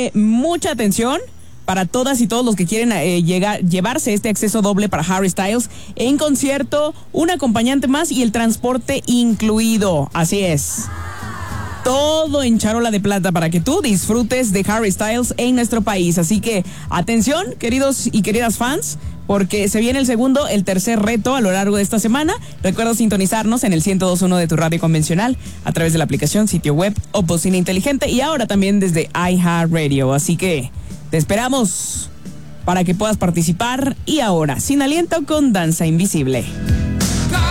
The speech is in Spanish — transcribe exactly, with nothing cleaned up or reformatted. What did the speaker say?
que mucha atención para todas y todos los que quieren eh, llegar, llevarse este acceso doble para Harry Styles en concierto, un acompañante más y el transporte incluido. Así es. Todo en charola de plata para que tú disfrutes de Harry Styles en nuestro país. Así que atención, queridos y queridas fans, porque se viene el segundo, el tercer reto a lo largo de esta semana. Recuerda sintonizarnos en el ciento dos punto uno de tu radio convencional a través de la aplicación, sitio web o bocina inteligente y ahora también desde iHeartRadio. Así que te esperamos para que puedas participar. Y ahora, Sin Aliento con Danza Invisible.